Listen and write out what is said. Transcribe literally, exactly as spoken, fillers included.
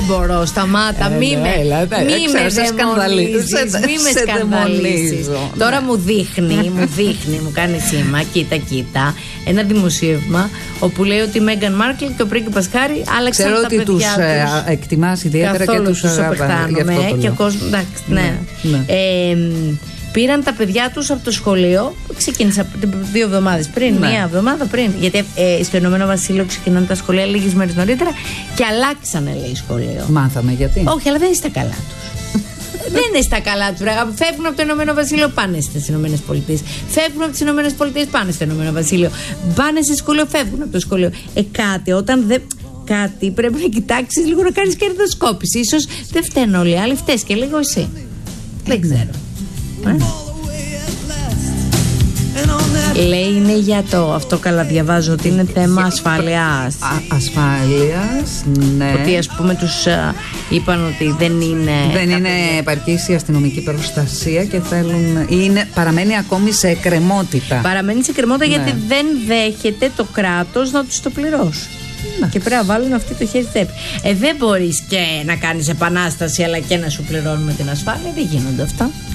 μπορώ, σταμάτα, μη με σκανδαλίζεις. Μη με σκανδαλίζεις. Τώρα μου δείχνει, μου δείχνει, μου κάνει σήμα, κοίτα, κοίτα, ένα δημοσίευμα όπου λέει ότι η Μέγαν Μάρκελ και ο πρίγκιπας Χάρι άλλαξαν τα παιδιά τους. Ξέρω ότι τους ε, εκτιμάς ιδιαίτερα και τους απεχθάνομαι και ο κόσμος, εντάξει, ναι. ναι. Ε, πήραν τα παιδιά τους από το σχολείο. Ξεκίνησα δύο εβδομάδες πριν, ναι. μία εβδομάδα πριν. Γιατί ε, στο Ηνωμένο Βασίλειο ξεκινάνε τα σχολεία λίγες μέρες νωρίτερα και αλλάξανε, λέει, σχολείο. Μάθαμε γιατί. Όχι, αλλά δεν είναι στα καλά τους. Δεν είναι στα καλά τους. Φεύγουν από το Ηνωμένο Βασίλειο, πάνε στις Ηνωμένες Πολιτείες. Φεύγουν από τις Ηνωμένες Πολιτείες, πάνε στο Ηνωμένο Βασίλειο. Πάνε σε σχολείο, φεύγουν από το σχολείο. Ε, κάτι όταν δεν. Κάτι πρέπει να κοιτάξεις λίγο, να κάνεις κερδοσκόπηση. Ίσως δεν φταίνουν όλοι οι άλλοι, φταίς και λίγο εσύ. Δεν ξέρω. Ε? Λέει είναι για το. Αυτό καλά διαβάζω ότι είναι θέμα ασφαλείας. Α, ασφάλειας, ναι. Ότι ας πούμε τους α, είπαν ότι δεν είναι. Δεν είναι επαρκής η αστυνομική προστασία και θέλουν. Είναι, παραμένει ακόμη σε εκκρεμότητα. Παραμένει σε εκκρεμότητα, ναι. Γιατί δεν δέχεται το κράτος να τους το πληρώσει. Να. Και πρέπει να βάλουν αυτή το χέρι τσέπη. Ε, δεν μπορείς και να κάνεις επανάσταση αλλά και να σου πληρώνουμε την ασφάλεια. Δεν γίνονται αυτά.